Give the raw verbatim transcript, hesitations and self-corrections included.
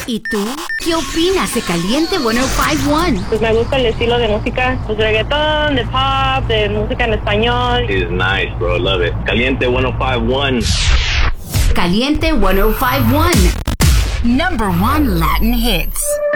¿Y tú? ¿Qué opinas de Caliente ciento cincuenta y uno? Pues me gusta el estilo de música, pues de reggaetón, de pop, de música en español. It's nice, bro. Love it. Caliente ciento cincuenta y uno. Caliente ciento cincuenta y uno. Number one Latin hits.